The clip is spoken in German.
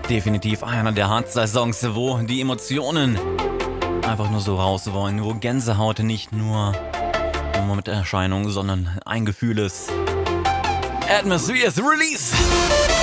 Definitiv einer der Hardstyle-Songs, wo die Emotionen einfach nur so raus wollen, wo Gänsehaut nicht nur eine Momenterscheinung, sondern ein Gefühl ist. Atmosphere's Release!